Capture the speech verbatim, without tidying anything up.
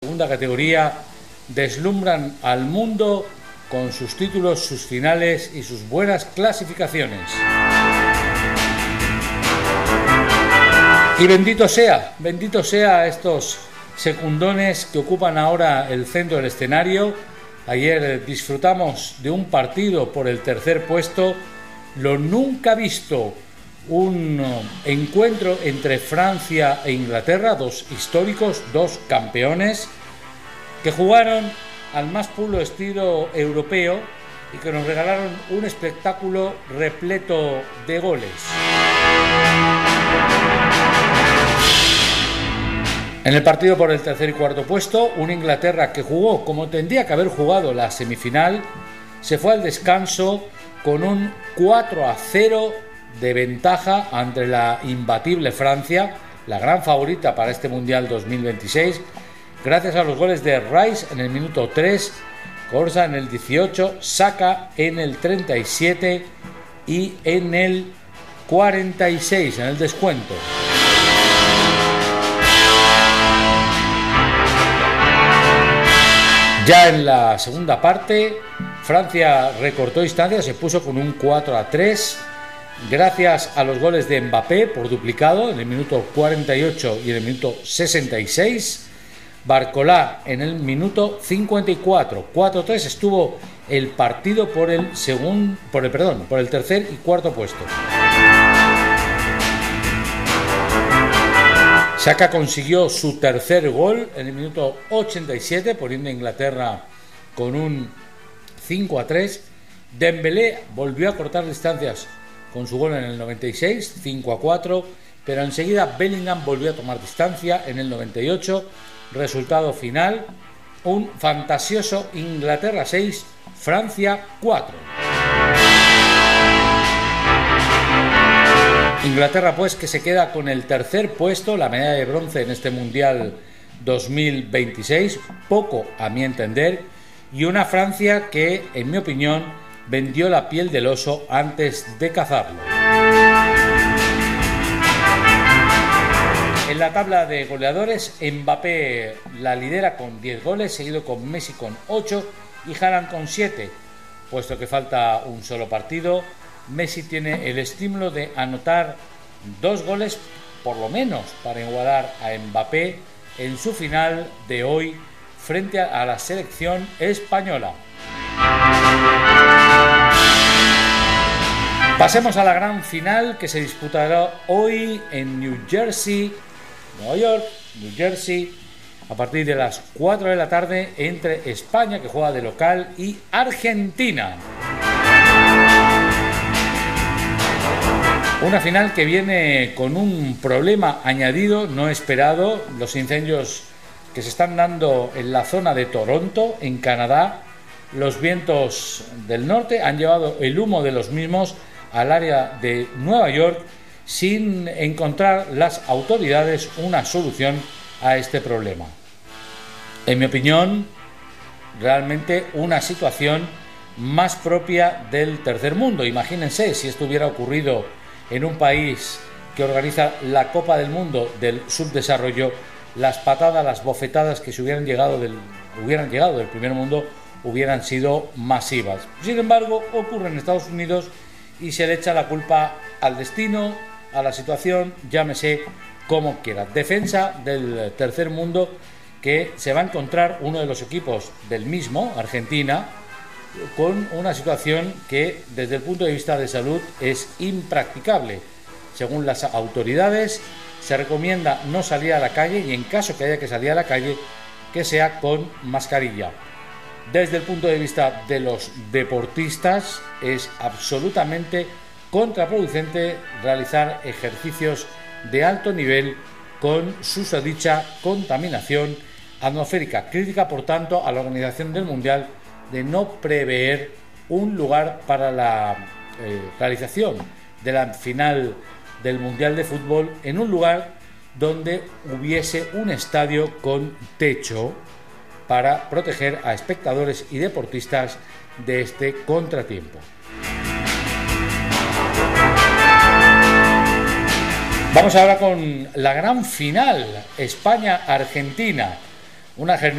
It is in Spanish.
segunda categoría deslumbran al mundo con sus títulos, sus finales y sus buenas clasificaciones. Y bendito sea, bendito sea estos secundones que ocupan ahora el centro del escenario. Ayer disfrutamos de un partido por el tercer puesto, lo nunca visto, un encuentro entre Francia e Inglaterra, dos históricos, dos campeones, que jugaron al más puro estilo europeo y que nos regalaron un espectáculo repleto de goles. En el partido por el tercer y cuarto puesto, una Inglaterra que jugó como tendría que haber jugado la semifinal, se fue al descanso con un cuatro a cero de ventaja ante la imbatible Francia, la gran favorita para este Mundial dos mil veintiséis, gracias a los goles de Rice en el minuto tres, Corsa en el dieciocho, Saka en el treinta y siete y en el cuarenta y seis, en el descuento. Ya en la segunda parte, Francia recortó distancia, se puso con un cuatro a tres, gracias a los goles de Mbappé por duplicado en el minuto cuarenta y ocho y en el minuto sesenta y seis. Barcola en el minuto cincuenta y cuatro. cuatro a tres estuvo el partido por el segundo, por el perdón, por el tercer y cuarto puesto. Saka consiguió su tercer gol en el minuto ochenta y siete, poniendo a Inglaterra con un cinco a tres. Dembélé volvió a cortar distancias con su gol en el noventa y seis, cinco a cuatro, pero enseguida Bellingham volvió a tomar distancia en el noventa y ocho. Resultado final, un fantasioso Inglaterra seis, Francia cuatro. Inglaterra pues que se queda con el tercer puesto, la medalla de bronce en este Mundial dos mil veintiséis, poco a mi entender, y una Francia que, en mi opinión, vendió la piel del oso antes de cazarlo. En la tabla de goleadores, Mbappé la lidera con diez goles, seguido con Messi con ocho y Haaland con siete, puesto que falta un solo partido. Messi tiene el estímulo de anotar dos goles por lo menos para igualar a Mbappé en su final de hoy frente a la selección española. Pasemos a la gran final que se disputará hoy en New Jersey, Nueva York, New Jersey, a partir de las cuatro de la tarde entre España, que juega de local, y Argentina. Una final que viene con un problema añadido, no esperado, los incendios que se están dando en la zona de Toronto, en Canadá. Los vientos del norte han llevado el humo de los mismos al área de Nueva York sin encontrar las autoridades una solución a este problema. En mi opinión, realmente una situación más propia del tercer mundo. Imagínense si esto hubiera ocurrido en un país que organiza la Copa del Mundo del subdesarrollo, las patadas, las bofetadas que se hubieran llegado del, hubieran llegado del primer mundo hubieran sido masivas. Sin embargo, ocurre en Estados Unidos y se le echa la culpa al destino, a la situación, llámese como quiera. Defensa del tercer mundo que se va a encontrar uno de los equipos del mismo, Argentina, con una situación que desde el punto de vista de salud es impracticable. Según las autoridades, se recomienda no salir a la calle y en caso que haya que salir a la calle, que sea con mascarilla. Desde el punto de vista de los deportistas, es absolutamente contraproducente realizar ejercicios de alto nivel con susodicha contaminación atmosférica. Crítica, por tanto, a la organización del Mundial de no prever un lugar para la eh, realización de la final del Mundial de Fútbol en un lugar donde hubiese un estadio con techo para proteger a espectadores y deportistas de este contratiempo. Vamos ahora con la gran final, España-Argentina, una